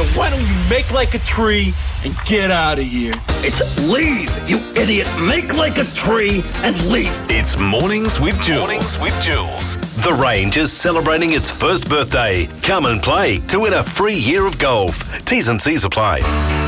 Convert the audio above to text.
So why don't you make like a tree and get out of here? It's leave, you idiot. Make like a tree and leave. It's Mornings with Jules. The Range is celebrating its first birthday. Come and play to win a free year of golf. T's and C's apply.